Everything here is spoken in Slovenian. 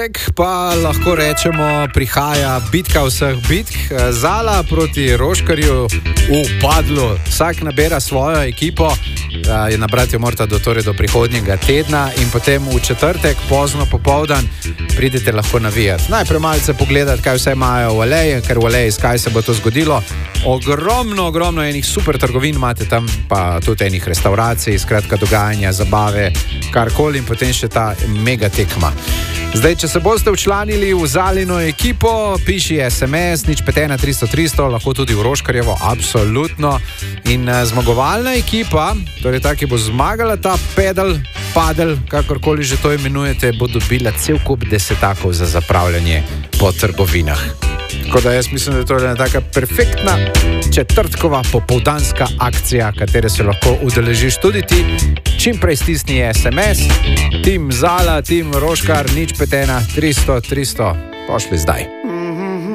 Pa lahko rečemo, prihaja bitka vseh bitk. Zala proti Roškarju v Padlu. Vsak nabira svojo ekipo, je nabrati morata do prihodnjega tedna in potem v četrtek, pozno popoldan, pridete lahko navijati. Najprej malce pogledati, kaj vse imajo v Aleji, ker v Aleji, kaj se bo to zgodilo. Ogromno enih super trgovin imate tam, pa tudi enih restauracij, skratka dogajanja, zabave, karkoli in potem še ta mega tekma. Zdaj, če se boste včlanili v Zalino ekipo, piši SMS, 051 300 300, lahko tudi v Roškarjevo, absolutno. In zmagovalna ekipa, torej ta, ki bo zmagala ta padel, kakorkoli že to imenujete, bo dobila cel kup desetakov za zapravljanje po trgovinah. Tako da jaz mislim, da je to ena taka perfektna četrtkova popoldanska akcija, katere se lahko udeležiš tudi ti. Čim prej stisni SMS, Tim Zala, Tim Roškar, 051 300 300, pošli zdaj.